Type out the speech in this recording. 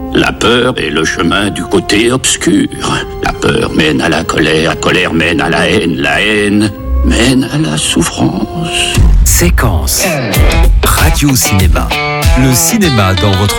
La peur est le chemin du côté obscur. La peur mène à la colère mène à la haine mène à la souffrance. Séquence Radio Cinéma. Le cinéma dans votre